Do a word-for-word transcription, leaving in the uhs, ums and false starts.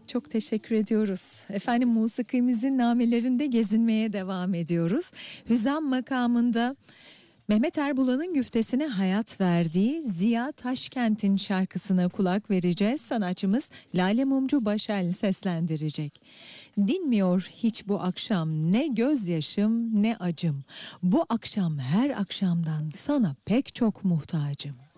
Çok teşekkür ediyoruz. Efendim musikimizin namelerinde gezinmeye devam ediyoruz. Hüzam makamında Mehmet Erbulan'ın güftesine hayat verdiği Ziya Taşkent'in şarkısına kulak vereceğiz. Sanatçımız Lale Mumcu Başel seslendirecek. Dinmiyor hiç bu akşam ne gözyaşım ne acım. Bu akşam her akşamdan sana pek çok muhtacım.